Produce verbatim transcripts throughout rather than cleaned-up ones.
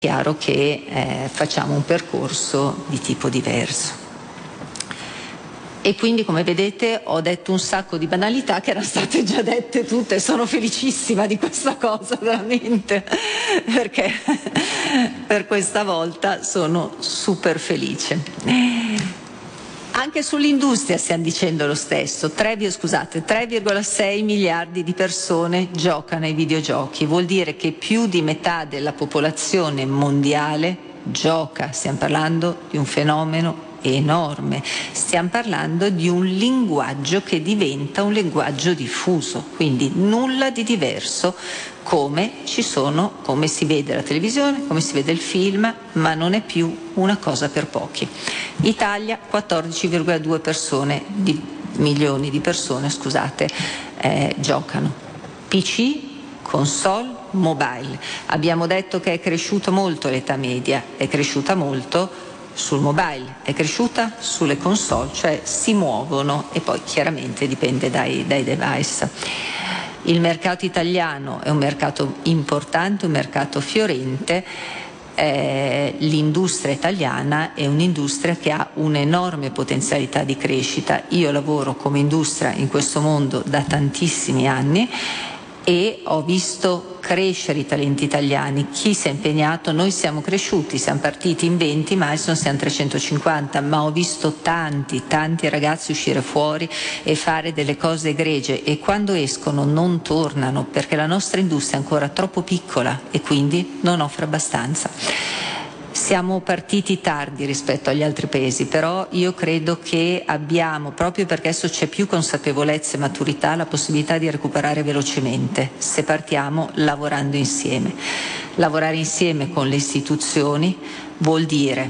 chiaro che eh, facciamo un percorso di tipo diverso. E quindi, come vedete, ho detto un sacco di banalità che erano state già dette tutte. Sono felicissima di questa cosa, veramente, perché per questa volta sono super felice. Anche sull'industria stiamo dicendo lo stesso. tre, scusate, tre virgola sei miliardi di persone giocano ai videogiochi. Vuol dire che più di metà della popolazione mondiale gioca. Stiamo parlando di un fenomeno enorme. Stiamo parlando di un linguaggio che diventa un linguaggio diffuso, quindi nulla di diverso come ci sono, come si vede la televisione, come si vede il film, ma non è più una cosa per pochi. Italia, quattordici virgola due persone di, milioni di persone, scusate, eh, giocano. P C, console, mobile. Abbiamo detto che è cresciuta molto l'età media, è cresciuta molto sul mobile, è cresciuta sulle console, cioè si muovono, e poi chiaramente dipende dai, dai device. Il mercato italiano è un mercato importante, un mercato fiorente. Eh, l'industria italiana è un'industria che ha un'enorme potenzialità di crescita. Io lavoro come industria in questo mondo da tantissimi anni e ho visto crescere i talenti italiani. Chi si è impegnato, noi siamo cresciuti, siamo partiti in venti, ma adesso siamo trecentocinquanta, ma ho visto tanti, tanti ragazzi uscire fuori e fare delle cose egregie, e quando escono non tornano, perché la nostra industria è ancora troppo piccola e quindi non offre abbastanza. Siamo partiti tardi rispetto agli altri paesi, però io credo che abbiamo, proprio perché adesso c'è più consapevolezza e maturità, la possibilità di recuperare velocemente se partiamo lavorando insieme. Lavorare insieme con le istituzioni vuol dire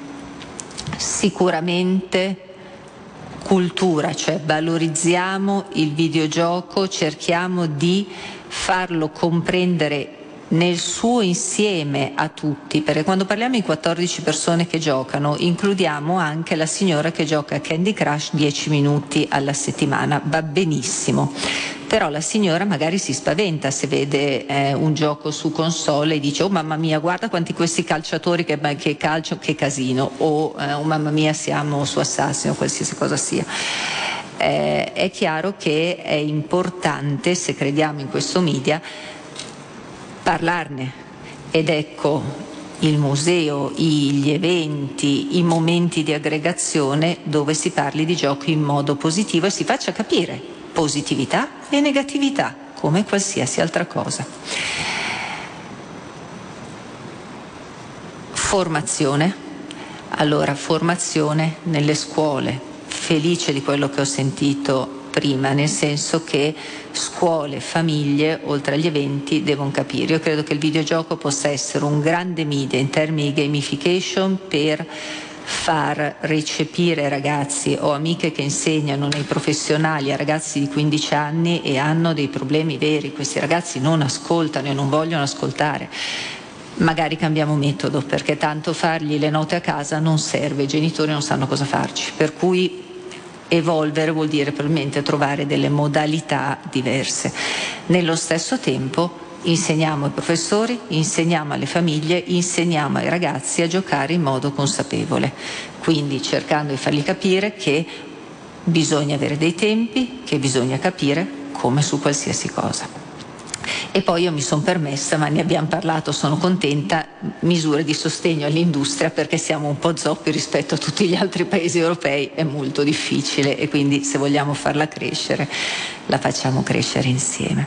sicuramente cultura, cioè valorizziamo il videogioco, cerchiamo di farlo comprendere nel suo insieme a tutti, perché quando parliamo di quattordici persone che giocano includiamo anche la signora che gioca a Candy Crush dieci minuti alla settimana, va benissimo, però la signora magari si spaventa se vede eh, un gioco su console e dice: oh mamma mia, guarda quanti questi calciatori che, che calcio, che casino, o eh, oh mamma mia, siamo su Assassin, o qualsiasi cosa sia. Eh, è chiaro che è importante, se crediamo in questo media, parlarne, ed ecco il museo, gli eventi, i momenti di aggregazione dove si parli di giochi in modo positivo e si faccia capire positività e negatività come qualsiasi altra cosa. Formazione, allora formazione nelle scuole, felice di quello che ho sentito prima, nel senso che scuole, famiglie, oltre agli eventi, devono capire. Io credo che il videogioco possa essere un grande media in termini di gamification per far recepire ragazzi. Ho amiche che insegnano nei professionali a ragazzi di quindici anni e hanno dei problemi veri. Questi ragazzi non ascoltano e non vogliono ascoltare. Magari cambiamo metodo, perché tanto fargli le note a casa non serve, i genitori non sanno cosa farci, per cui evolvere vuol dire probabilmente trovare delle modalità diverse. Nello stesso tempo insegniamo ai professori, insegniamo alle famiglie, insegniamo ai ragazzi a giocare in modo consapevole, quindi cercando di fargli capire che bisogna avere dei tempi, che bisogna capire come su qualsiasi cosa. E poi io mi sono permessa, ma ne abbiamo parlato, sono contenta, misure di sostegno all'industria, perché siamo un po' zoppi rispetto a tutti gli altri paesi europei, è molto difficile, e quindi se vogliamo farla crescere la facciamo crescere insieme.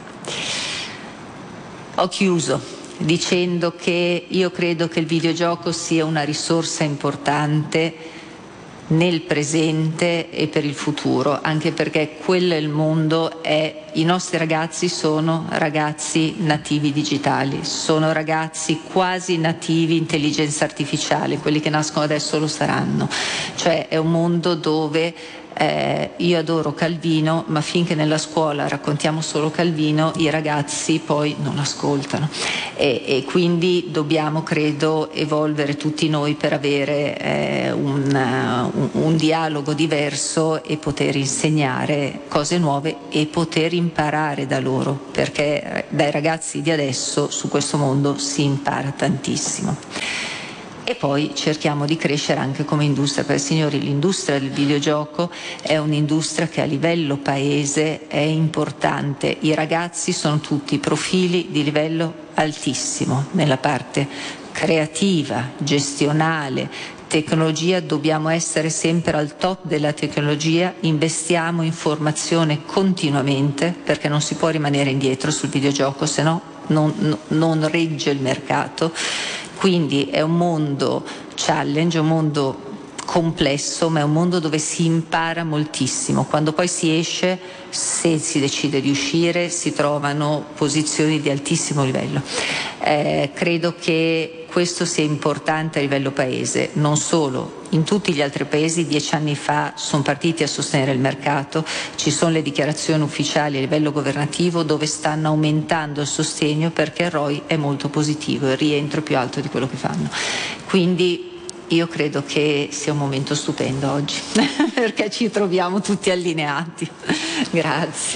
Ho chiuso dicendo che io credo che il videogioco sia una risorsa importante nel presente e per il futuro, anche perché quello è il mondo, è, i nostri ragazzi sono ragazzi nativi digitali, sono ragazzi quasi nativi intelligenza artificiale, quelli che nascono adesso lo saranno, cioè è un mondo dove Eh, io adoro Calvino, ma finché nella scuola raccontiamo solo Calvino, i ragazzi poi non ascoltano, e, e quindi dobbiamo, credo, evolvere tutti noi per avere eh, un, un, un dialogo diverso e poter insegnare cose nuove e poter imparare da loro, perché dai ragazzi di adesso su questo mondo si impara tantissimo. E poi cerchiamo di crescere anche come industria, perché signori, l'industria del videogioco è un'industria che a livello paese è importante. I ragazzi sono tutti profili di livello altissimo nella parte creativa, gestionale, tecnologia. Dobbiamo essere sempre al top della tecnologia, investiamo in formazione continuamente, perché non si può rimanere indietro sul videogioco, se no non, non regge il mercato. Quindi è un mondo challenge, un mondo complesso, ma è un mondo dove si impara moltissimo. Quando poi si esce, se si decide di uscire, si trovano posizioni di altissimo livello. Eh, credo che questo sia importante a livello paese, non solo. In tutti gli altri paesi dieci anni fa sono partiti a sostenere il mercato, ci sono le dichiarazioni ufficiali a livello governativo dove stanno aumentando il sostegno, perché il R O I è molto positivo, il rientro è più alto di quello che fanno. Quindi io credo che sia un momento stupendo oggi, perché ci troviamo tutti allineati. Grazie.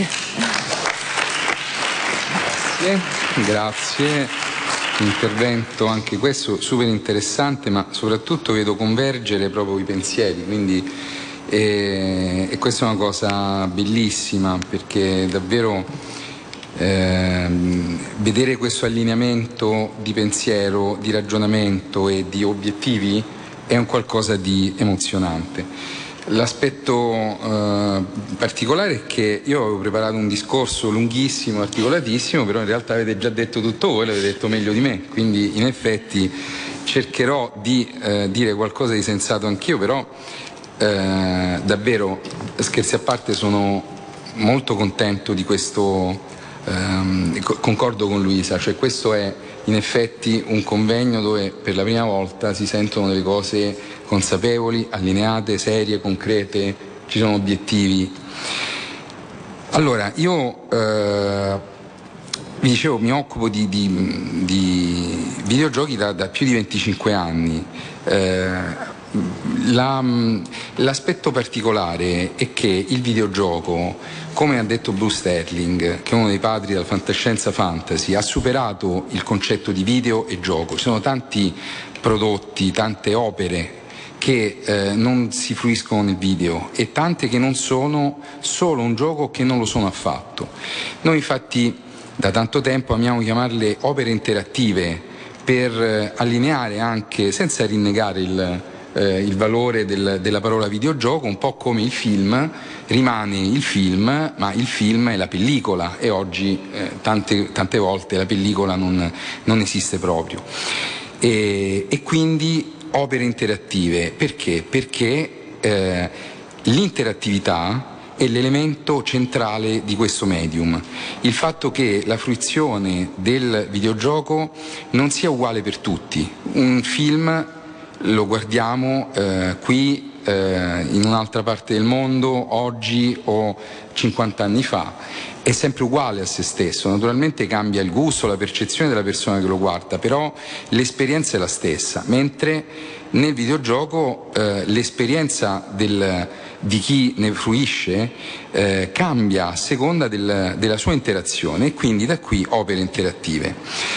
Grazie, grazie. Intervento anche questo super interessante, ma soprattutto vedo convergere proprio i pensieri, quindi eh, e questa è una cosa bellissima, perché davvero eh, vedere questo allineamento di pensiero, di ragionamento e di obiettivi è un qualcosa di emozionante. L'aspetto eh, particolare è che io avevo preparato un discorso lunghissimo, articolatissimo, però in realtà avete già detto tutto voi, l'avete detto meglio di me, quindi in effetti cercherò di eh, dire qualcosa di sensato anch'io, però eh, davvero, scherzi a parte, sono molto contento di questo, ehm, concordo con Luisa, cioè questo è in effetti un convegno dove per la prima volta si sentono delle cose consapevoli, allineate, serie, concrete, ci sono obiettivi. Allora, io eh, vi dicevo, mi occupo di, di, di videogiochi da, da più di venticinque anni. Eh, la, l'aspetto particolare è che il videogioco, come ha detto Bruce Sterling, che è uno dei padri della fantascienza fantasy, ha superato il concetto di video e gioco. Ci sono tanti prodotti, tante opere che eh, non si fruiscono nel video e tante che non sono solo un gioco, che non lo sono affatto. Noi infatti da tanto tempo amiamo chiamarle opere interattive, per eh, allineare anche, senza rinnegare il, eh, il valore del, della parola videogioco, un po' come il film rimane il film, ma il film è la pellicola, e oggi eh, tante, tante volte la pellicola non, non esiste proprio. E, e quindi opere interattive, perché? Perché eh, l'interattività è l'elemento centrale di questo medium. Il fatto che la fruizione del videogioco non sia uguale per tutti. Un film lo guardiamo eh, qui eh, in un'altra parte del mondo oggi o cinquanta anni fa, è sempre uguale a se stesso. Naturalmente cambia il gusto, la percezione della persona che lo guarda, però l'esperienza è la stessa, mentre nel videogioco eh, l'esperienza del, di chi ne fruisce eh, cambia a seconda del, della sua interazione, e quindi da qui opere interattive.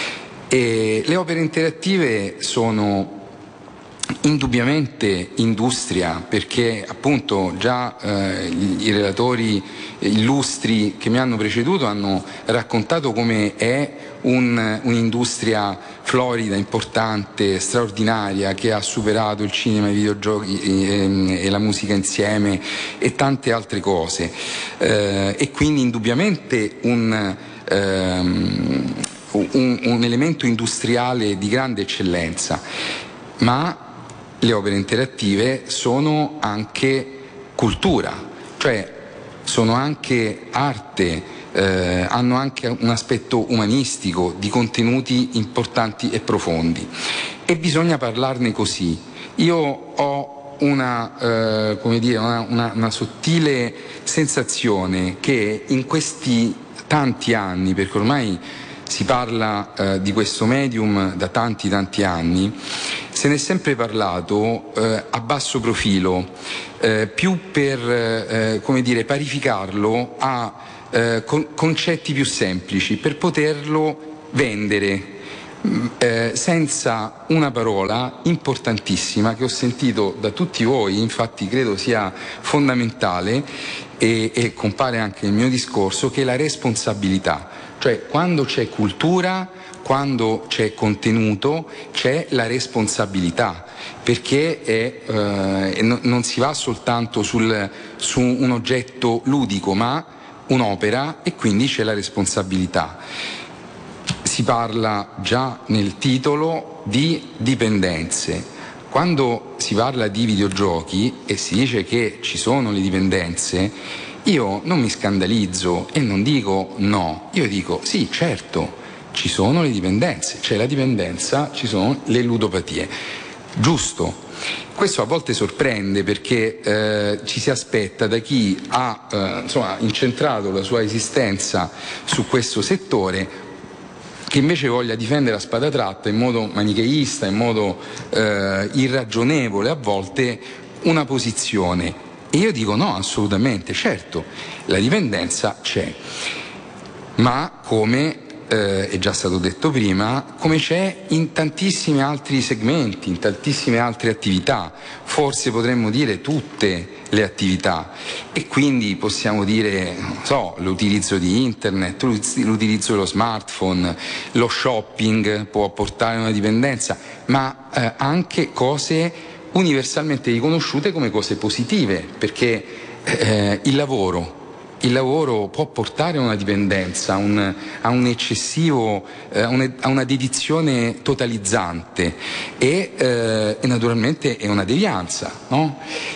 E le opere interattive sono indubbiamente industria, perché appunto già eh, i relatori illustri che mi hanno preceduto hanno raccontato come è un, un'industria florida, importante, straordinaria, che ha superato il cinema, i videogiochi e, e la musica insieme e tante altre cose, eh, e quindi indubbiamente un, ehm, un, un elemento industriale di grande eccellenza. Ma le opere interattive sono anche cultura, cioè sono anche arte, eh, hanno anche un aspetto umanistico, di contenuti importanti e profondi, e bisogna parlarne così. Io ho una, eh, come dire, una, una, una sottile sensazione che in questi tanti anni, perché ormai si parla eh, di questo medium da tanti tanti anni, se ne è sempre parlato eh, a basso profilo, eh, più per eh, come dire, parificarlo a eh, con- concetti più semplici, per poterlo vendere. Eh, senza una parola importantissima che ho sentito da tutti voi, infatti credo sia fondamentale e, e compare anche nel mio discorso, che è la responsabilità. Cioè, quando c'è cultura, quando c'è contenuto, c'è la responsabilità, perché è, eh, no, non si va soltanto sul, su un oggetto ludico, ma un'opera, e quindi c'è la responsabilità. Si parla già nel titolo di dipendenze. Quando si parla di videogiochi e si dice che ci sono le dipendenze, io non mi scandalizzo e non dico no, io dico sì, certo, ci sono le dipendenze, c'è la dipendenza, ci sono le ludopatie. Giusto. Questo a volte sorprende, perché eh, ci si aspetta da chi ha eh, insomma, incentrato la sua esistenza su questo settore, che invece voglia difendere a spada tratta, in modo manicheista, in modo eh, irragionevole a volte, una posizione. E io dico no, assolutamente, certo, la dipendenza c'è, ma come eh, è già stato detto prima, come c'è in tantissimi altri segmenti, in tantissime altre attività, forse potremmo dire tutte le attività, e quindi possiamo dire, non so, l'utilizzo di internet, l'utilizzo dello smartphone, lo shopping può portare a una dipendenza, ma eh, anche cose universalmente riconosciute come cose positive, perché eh, il lavoro Il lavoro può portare a una dipendenza, a un, a un eccessivo, eh, a, una, a una dedizione totalizzante e, eh, e naturalmente è una devianza, no?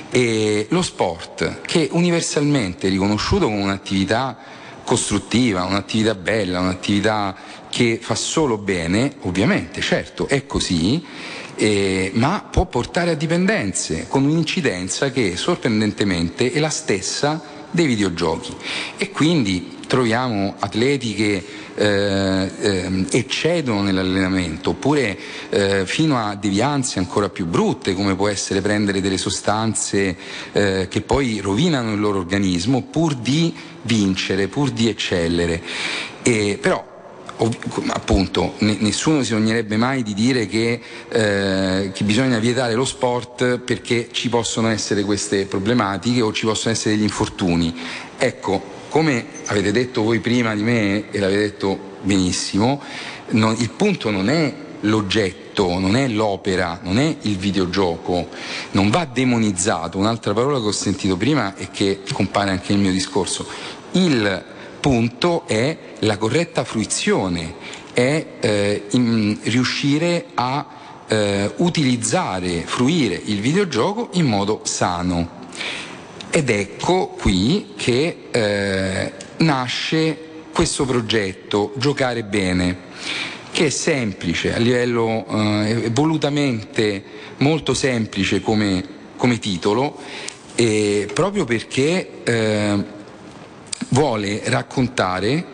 E lo sport, che è universalmente riconosciuto come un'attività costruttiva, un'attività bella, un'attività che fa solo bene, ovviamente, certo, è così, eh, ma può portare a dipendenze, con un'incidenza che sorprendentemente è la stessa dei videogiochi, e quindi troviamo atleti che eh, eh, eccedono nell'allenamento, oppure eh, fino a devianze ancora più brutte, come può essere prendere delle sostanze eh, che poi rovinano il loro organismo pur di vincere, pur di eccellere. E, però appunto nessuno si sognerebbe mai di dire che, eh, che bisogna vietare lo sport perché ci possono essere queste problematiche o ci possono essere degli infortuni. Ecco, come avete detto voi prima di me, e l'avete detto benissimo, non, il punto non è l'oggetto, non è l'opera, non è il videogioco, non va demonizzato. Un'altra parola che ho sentito prima e che compare anche nel mio discorso: il punto è la corretta fruizione, è eh, in, riuscire a eh, utilizzare, fruire il videogioco in modo sano. Ed ecco qui che eh, nasce questo progetto Giocare Bene, che è semplice a livello, eh, volutamente molto semplice come, come titolo, eh, proprio perché eh, vuole raccontare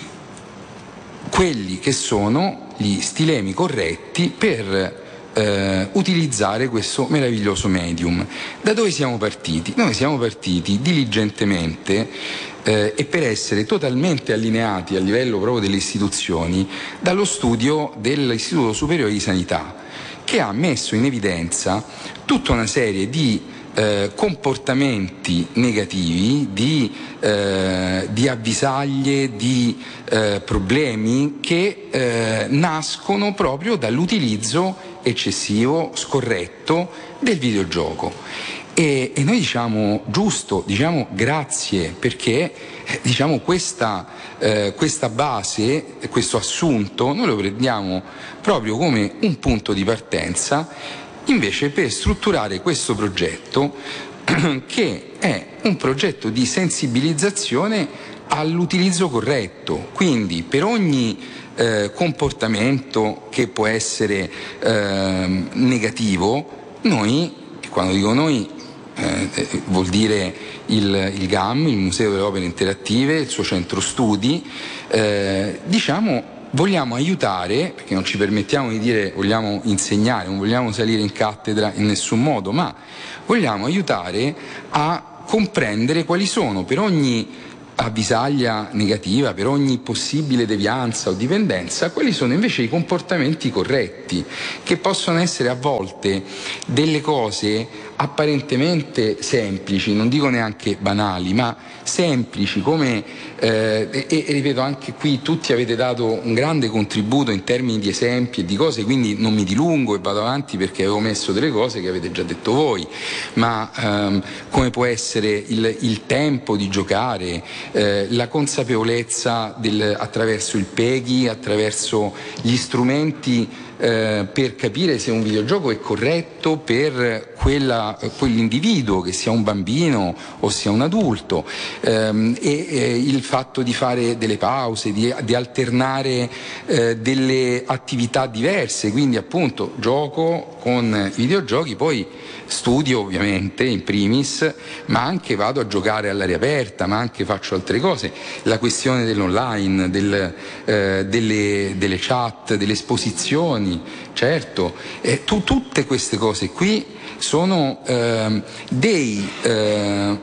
quelli che sono gli stilemi corretti per eh, utilizzare questo meraviglioso medium. Da dove siamo partiti? Noi siamo partiti diligentemente eh, e per essere totalmente allineati a livello proprio delle istituzioni dallo studio dell'Istituto Superiore di Sanità, che ha messo in evidenza tutta una serie di Eh, comportamenti negativi, di, eh, di avvisaglie, di eh, problemi che eh, nascono proprio dall'utilizzo eccessivo, scorretto del videogioco. E, e noi diciamo giusto, diciamo grazie, perché eh, diciamo questa, eh, questa base, questo assunto, noi lo prendiamo proprio come un punto di partenza invece per strutturare questo progetto che è un progetto di sensibilizzazione all'utilizzo corretto. Quindi per ogni eh, comportamento che può essere eh, negativo, noi quando dico noi eh, vuol dire il, il G A M, il Museo delle Opere Interattive, il suo centro studi, eh, diciamo vogliamo aiutare, perché non ci permettiamo di dire vogliamo insegnare, non vogliamo salire in cattedra in nessun modo, ma vogliamo aiutare a comprendere quali sono per ogni avvisaglia negativa, per ogni possibile devianza o dipendenza, quali sono invece i comportamenti corretti, che possono essere a volte delle cose apparentemente semplici, non dico neanche banali, ma semplici, come eh, e, e ripeto, anche qui tutti avete dato un grande contributo in termini di esempi e di cose, quindi non mi dilungo e vado avanti perché avevo messo delle cose che avete già detto voi, ma ehm, come può essere il, il tempo di giocare, eh, la consapevolezza del, attraverso il P E G I, attraverso gli strumenti Eh, per capire se un videogioco è corretto per quella, quell'individuo, che sia un bambino o sia un adulto, ehm, e eh, il fatto di fare delle pause, di, di alternare eh, delle attività diverse, quindi appunto gioco con i videogiochi, poi studio ovviamente in primis, ma anche vado a giocare all'aria aperta, ma anche faccio altre cose, la questione dell'online, del, eh, delle, delle chat, delle esposizioni, certo, eh, tu, tutte queste cose qui sono eh, dei eh,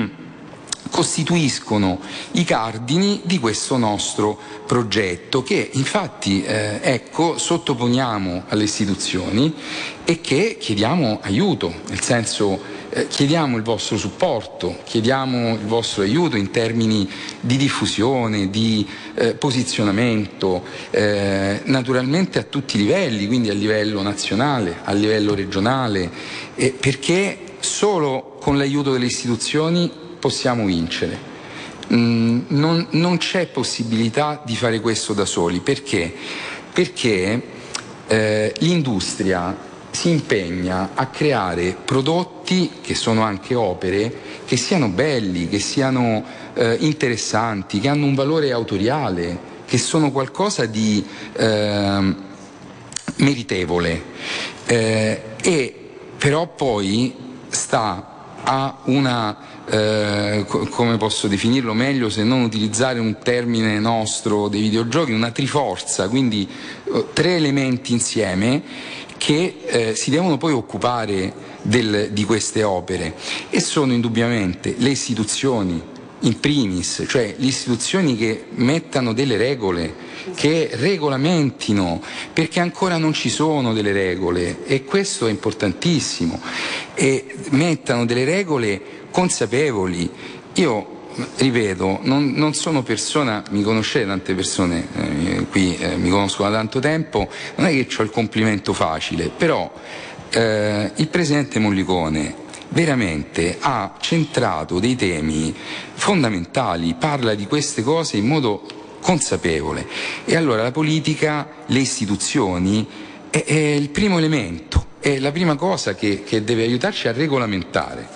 costituiscono i cardini di questo nostro progetto, che infatti eh, ecco sottoponiamo alle istituzioni e che chiediamo aiuto, nel senso eh, chiediamo il vostro supporto, chiediamo il vostro aiuto in termini di diffusione, di eh, posizionamento, eh, naturalmente a tutti i livelli, quindi a livello nazionale, a livello regionale, eh, perché solo con l'aiuto delle istituzioni possiamo vincere. Mm, non, non c'è possibilità di fare questo da soli. Perché? Perché eh, l'industria si impegna a creare prodotti che sono anche opere, che siano belli, che siano eh, interessanti, che hanno un valore autoriale, che sono qualcosa di eh, meritevole. Eh, e però poi sta a una Eh, come posso definirlo meglio se non utilizzare un termine nostro dei videogiochi, una triforza, quindi eh, tre elementi insieme che eh, si devono poi occupare del, di queste opere, e sono indubbiamente le istituzioni in primis, cioè le istituzioni che mettano delle regole, che regolamentino, perché ancora non ci sono delle regole e questo è importantissimo, e mettano delle regole consapevoli. Io ripeto, non, non sono persona, mi conoscete tante persone, eh, qui eh, mi conoscono da tanto tempo, non è che ho il complimento facile, però eh, il presidente Mollicone veramente ha centrato dei temi fondamentali, parla di queste cose in modo consapevole, e allora la politica, le istituzioni è, è il primo elemento, è la prima cosa che, che deve aiutarci a regolamentare.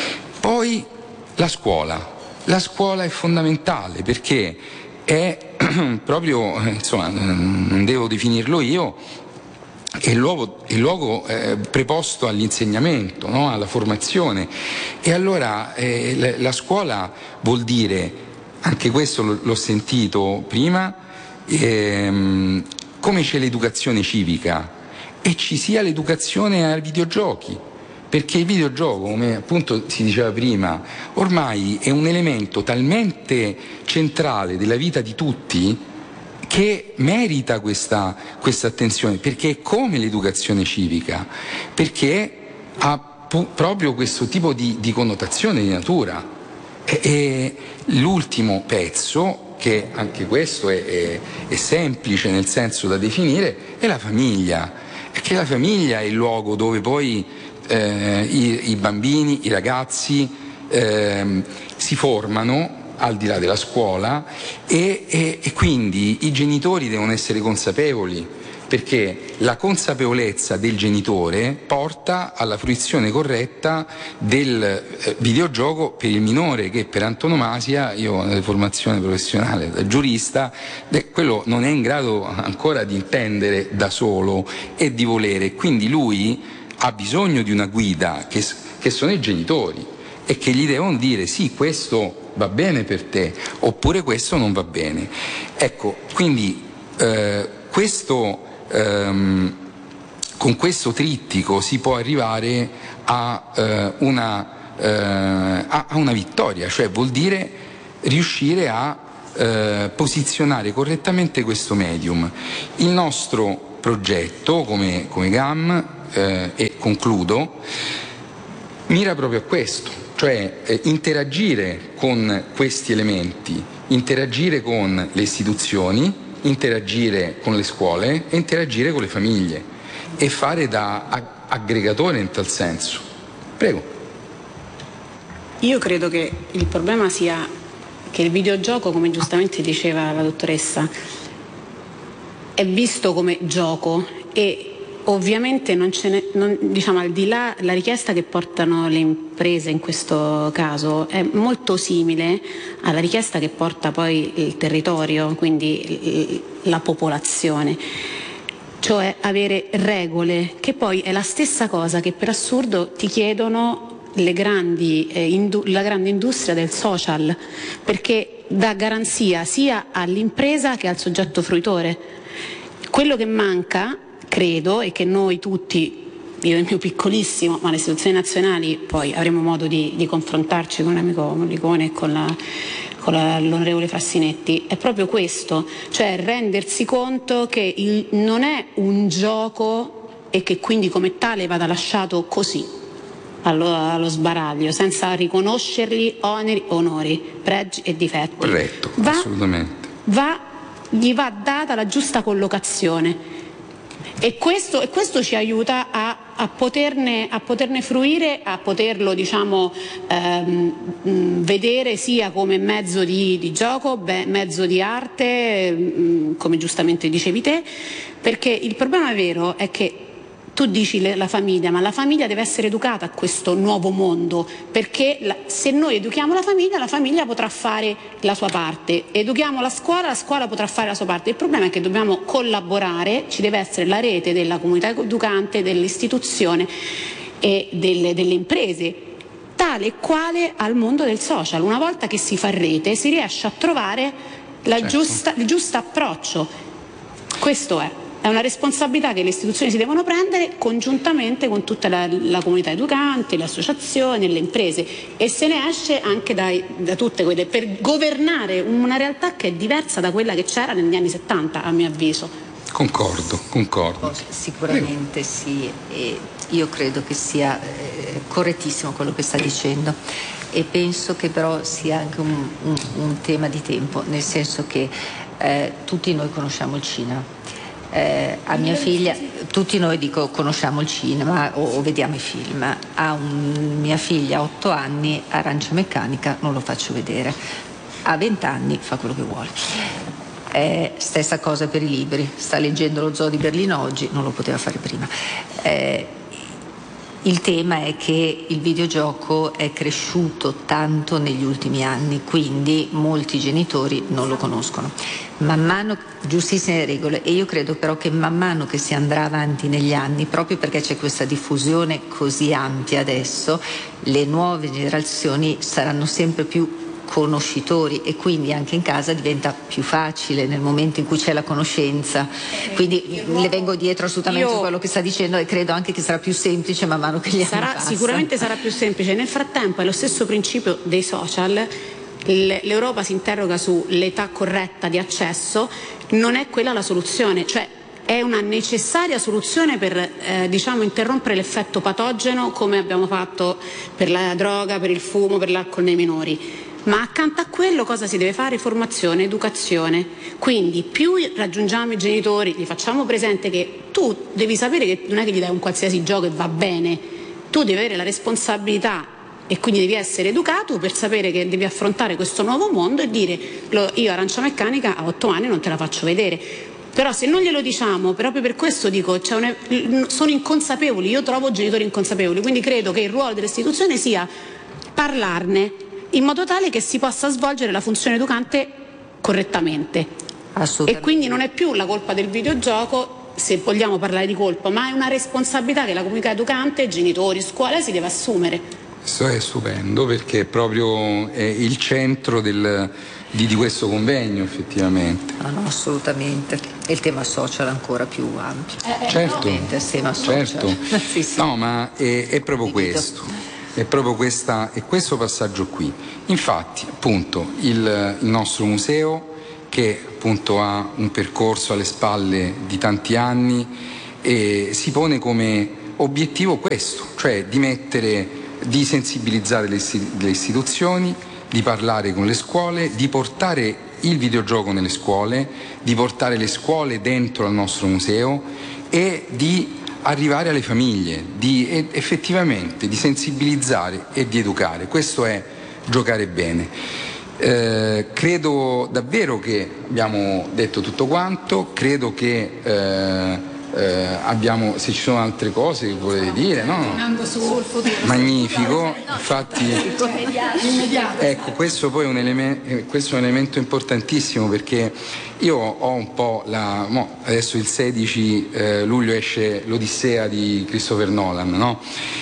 Poi la scuola, la scuola è fondamentale perché è proprio, insomma, non devo definirlo io, è il luogo, il luogo eh, preposto all'insegnamento, no? Alla formazione, e allora eh, la, la scuola vuol dire, anche questo l- l'ho sentito prima, ehm, come c'è l'educazione civica e ci sia l'educazione ai videogiochi. Perché il videogioco, come appunto si diceva prima, ormai è un elemento talmente centrale della vita di tutti che merita questa, questa attenzione, perché è come l'educazione civica, perché ha pu- proprio questo tipo di, di connotazione di natura. E, e l'ultimo pezzo, che anche questo è, è, è semplice nel senso da definire, è la famiglia, perché la famiglia è il luogo dove poi Eh, i, i bambini, i ragazzi eh, si formano al di là della scuola, e, e, e quindi i genitori devono essere consapevoli, perché la consapevolezza del genitore porta alla fruizione corretta del eh, videogioco per il minore, che per antonomasia, io ho una formazione professionale da giurista, beh, quello non è in grado ancora di intendere da solo e di volere, quindi lui ha bisogno di una guida che, che sono i genitori, e che gli devono dire sì, questo va bene per te, oppure questo non va bene. Ecco, quindi eh, questo, ehm, con questo trittico si può arrivare a, eh, una, eh, a, a una vittoria, cioè vuol dire riuscire a eh, posizionare correttamente questo medium. Il nostro progetto come, come G A M, eh, e concludo, mira proprio a questo, cioè eh, interagire con questi elementi, interagire con le istituzioni, interagire con le scuole e interagire con le famiglie e fare da ag- aggregatore in tal senso. Prego. Io credo che il problema sia che il videogioco, come giustamente diceva la dottoressa, è visto come gioco e ovviamente non ce ne, non, diciamo, al di là la richiesta che portano le imprese in questo caso è molto simile alla richiesta che porta poi il territorio, quindi la popolazione, cioè avere regole, che poi è la stessa cosa che per assurdo ti chiedono le grandi, eh, indu- la grande industria del social, perché dà garanzia sia all'impresa che al soggetto fruitore. Quello che manca, credo, e che noi tutti, io nel mio piccolissimo, ma le istituzioni nazionali, poi avremo modo di, di confrontarci con l'amico Mollicone e con, la, con la, l'onorevole Frassinetti, è proprio questo, cioè rendersi conto che il, non è un gioco e che quindi come tale vada lasciato così, allo, allo sbaraglio, senza riconoscergli oneri, onori, pregi e difetti. Corretto, va, assolutamente. Va, gli va data la giusta collocazione. E questo, e questo ci aiuta a, a, poterne, a poterne fruire, a poterlo diciamo, ehm, vedere sia come mezzo di, di gioco, beh, mezzo di arte, mh, come giustamente dicevi te, perché il problema vero è che tu dici le, la famiglia, ma la famiglia deve essere educata a questo nuovo mondo, perché la, se noi educhiamo la famiglia, la famiglia potrà fare la sua parte, educhiamo la scuola, la scuola potrà fare la sua parte. Il problema è che dobbiamo collaborare, ci deve essere la rete della comunità educante, dell'istituzione e delle, delle imprese, tale e quale al mondo del social. Una volta che si fa rete si riesce a trovare la certo. giusta, il giusto approccio. Questo è. È una responsabilità che le istituzioni si devono prendere congiuntamente con tutta la, la comunità educante, le associazioni, le imprese, e se ne esce anche dai, da tutte quelle, per governare una realtà che è diversa da quella che c'era negli anni settanta, a mio avviso. Concordo, concordo. Sicuramente sì, e io credo che sia eh, correttissimo quello che sta dicendo, e penso che però sia anche un, un, un tema di tempo, nel senso che eh, tutti noi conosciamo il cinema. Eh, a mia figlia, tutti noi dico conosciamo il cinema o, o vediamo i film, a un, mia figlia ha otto anni, Arancia Meccanica non lo faccio vedere, a venti anni fa quello che vuole. Eh, stessa cosa per i libri, sta leggendo Lo Zoo di Berlino oggi, non lo poteva fare prima. Eh, Il tema è che il videogioco è cresciuto tanto negli ultimi anni, quindi molti genitori non lo conoscono. Man mano, giustissime regole, e io credo però che man mano che si andrà avanti negli anni, proprio perché c'è questa diffusione così ampia adesso, le nuove generazioni saranno sempre più conoscitori, e quindi anche in casa diventa più facile nel momento in cui c'è la conoscenza, quindi le vengo dietro assolutamente Io, a quello che sta dicendo, e credo anche che sarà più semplice man mano che gli sarà, anni passano. Sicuramente sarà più semplice. Nel frattempo è lo stesso principio dei social, l'Europa si interroga sull'età corretta di accesso, non è quella la soluzione, cioè è una necessaria soluzione per eh, diciamo interrompere l'effetto patogeno, come abbiamo fatto per la droga, per il fumo, per l'alcol nei minori. Ma accanto a quello cosa si deve fare? Formazione, educazione. Quindi più raggiungiamo i genitori, gli facciamo presente che tu devi sapere che non è che gli dai un qualsiasi gioco e va bene, tu devi avere la responsabilità e quindi devi essere educato per sapere che devi affrontare questo nuovo mondo e dire io Arancia Meccanica a otto anni non te la faccio vedere. Però se non glielo diciamo, proprio per questo dico, cioè un, sono inconsapevoli, io trovo genitori inconsapevoli, quindi credo che il ruolo dell'istituzione sia parlarne, in modo tale che si possa svolgere la funzione educante correttamente. E quindi non è più la colpa del videogioco se vogliamo parlare di colpa, ma è una responsabilità che la comunità educante, genitori, scuola si deve assumere. Questo è stupendo, perché è proprio è il centro del, di, di questo convegno, effettivamente. Ah, no, assolutamente. E il tema social è ancora più ampio. Eh, certo, il tema social. certo. Sì, sì. No, ma è, è proprio Divido. questo, è proprio questa, è questo passaggio qui. Infatti, appunto, il, il nostro museo, che appunto ha un percorso alle spalle di tanti anni, e si pone come obiettivo questo, cioè di mettere, di sensibilizzare le, le istituzioni, di parlare con le scuole, di portare il videogioco nelle scuole, di portare le scuole dentro al nostro museo e di arrivare alle famiglie, di effettivamente di sensibilizzare e di educare. Questo è giocare bene. Eh, credo davvero che abbiamo detto tutto quanto, credo che eh, eh, abbiamo, se ci sono altre cose che volete dire, no? Magnifico, infatti ecco, questo poi è un, eleme- questo è un elemento importantissimo, perché io ho un po' la, mo, adesso il sedici eh, luglio esce l'Odissea di Christopher Nolan, no?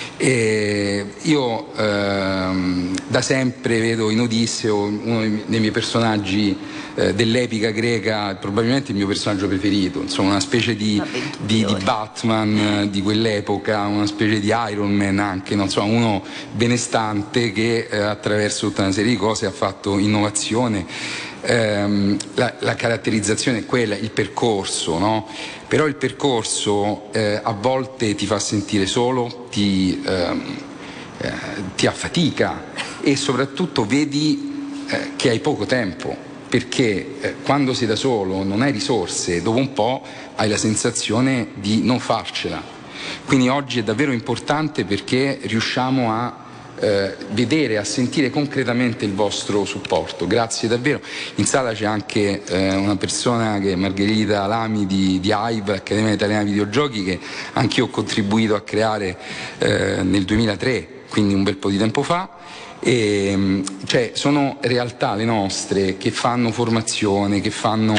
E io ehm, da sempre vedo in Odisseo uno dei miei personaggi eh, dell'epica greca, probabilmente il mio personaggio preferito, insomma una specie di, di, di Batman eh, di quell'epoca, una specie di Iron Man anche, no? Insomma uno benestante che eh, attraverso tutta una serie di cose ha fatto innovazione. Ehm, la, la caratterizzazione è quella, il percorso, no? Però il percorso eh, a volte ti fa sentire solo, ti, ehm, eh, ti affatica, e soprattutto vedi eh, che hai poco tempo, perché eh, quando sei da solo, non hai risorse, dopo un po' hai la sensazione di non farcela. Quindi oggi è davvero importante, perché riusciamo a Eh, vedere, a sentire concretamente il vostro supporto. Grazie davvero. In sala c'è anche eh, una persona, che è Margherita Lami di, di A I V, l'Accademia Italiana dei Videogiochi, che anch'io ho contribuito a creare eh, nel duemilatré, quindi un bel po' di tempo fa. E, cioè, sono realtà le nostre che fanno formazione, che fanno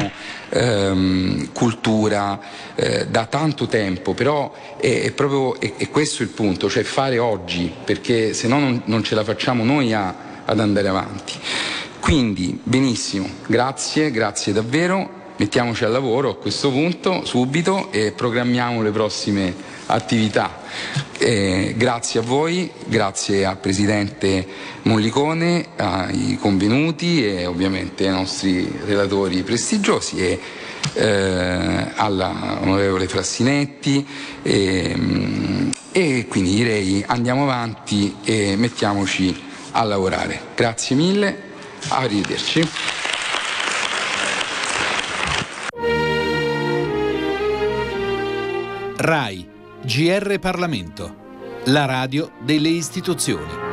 ehm, cultura eh, da tanto tempo, però è, è proprio è, è questo il punto, cioè fare oggi, perché se no non, non ce la facciamo noi a, ad andare avanti. Quindi benissimo, grazie, grazie davvero. Mettiamoci al lavoro a questo punto subito e programmiamo le prossime attività. Eh, grazie a voi, grazie al Presidente Mollicone, ai convenuti e ovviamente ai nostri relatori prestigiosi, e eh, all'onorevole Frassinetti, e, e quindi direi andiamo avanti e mettiamoci a lavorare. Grazie mille, arrivederci. RAI, G R Parlamento, la radio delle istituzioni.